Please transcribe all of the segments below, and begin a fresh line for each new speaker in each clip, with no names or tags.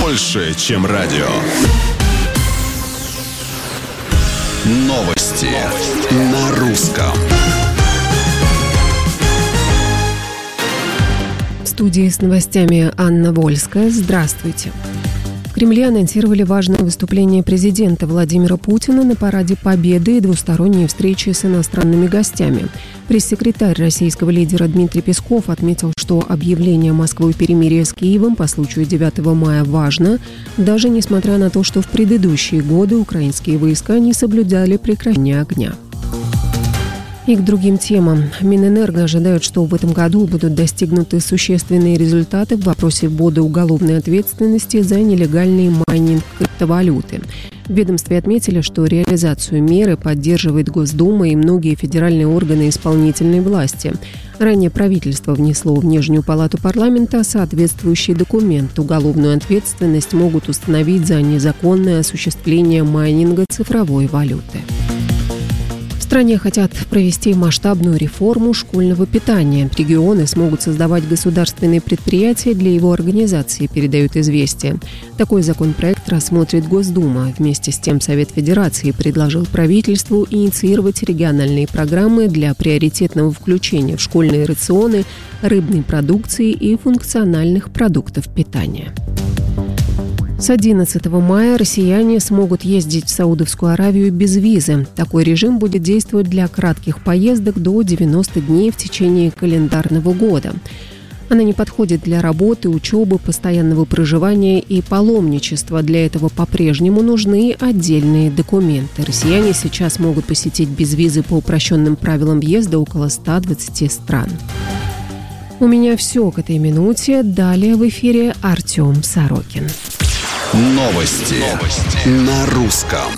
больше, чем радио. Новости на русском.
В студии с новостями Анна Вольская. Здравствуйте. В Кремле анонсировали важное выступление президента Владимира Путина на Параде Победы и двусторонние встречи с иностранными гостями. Пресс-секретарь российского лидера Дмитрий Песков отметил, что объявление Москвы перемирия с Киевом по случаю 9 мая важно, даже несмотря на то, что в предыдущие годы украинские войска не соблюдали прекращение огня. И к другим темам. Минэнерго ожидает, что в этом году будут достигнуты существенные результаты в вопросе ввода уголовной ответственности за нелегальный майнинг криптовалюты. В ведомстве отметили, что реализацию меры поддерживает Госдума и многие федеральные органы исполнительной власти. Ранее правительство внесло в Нижнюю палату парламента соответствующий документ. Уголовную ответственность могут установить за незаконное осуществление майнинга цифровой валюты. В стране хотят провести масштабную реформу школьного питания. Регионы смогут создавать государственные предприятия для его организации, передают «Известия». Такой законопроект рассмотрит Госдума. Вместе с тем Совет Федерации предложил правительству инициировать региональные программы для приоритетного включения в школьные рационы рыбной продукции и функциональных продуктов питания. С 11 мая россияне смогут ездить в Саудовскую Аравию без визы. Такой режим будет действовать для кратких поездок до 90 дней в течение календарного года. Она не подходит для работы, учебы, постоянного проживания и паломничества. Для этого по-прежнему нужны отдельные документы. Россияне сейчас могут посетить без визы по упрощенным правилам въезда около 120 стран. У меня все к этой минуте. Далее в эфире Артем Сорокин.
Новости на русском.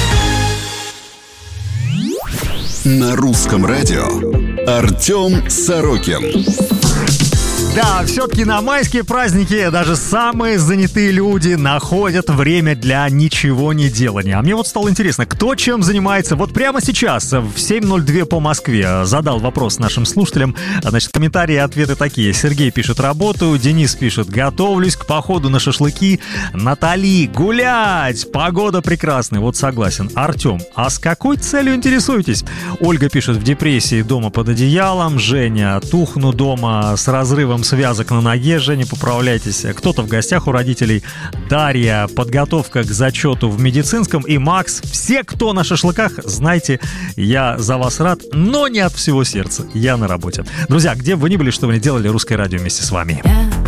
На русском радио Артем Сорокин.
Да, все-таки на майские праздники даже самые занятые люди находят время для ничего не делания. А мне вот стало интересно, кто чем занимается. Вот прямо сейчас, в 7:02 по Москве, задал вопрос нашим слушателям. Значит, комментарии и ответы такие. Сергей пишет: работаю, Денис пишет: готовлюсь к походу на шашлыки, Натали: гулять, погода прекрасная. Вот согласен. Артем: а с какой целью интересуетесь? Ольга пишет: в депрессии, дома под одеялом. Женя: тухну дома с разрывом связок на ноге. Женя, поправляйтесь. Кто-то в гостях у родителей. Дарья: подготовка к зачету в медицинском. И Макс: все, кто на шашлыках, знайте, я за вас рад, но не от всего сердца. Я на работе. Друзья, где бы вы ни были, что вы ни делали, Русское радио вместе с вами.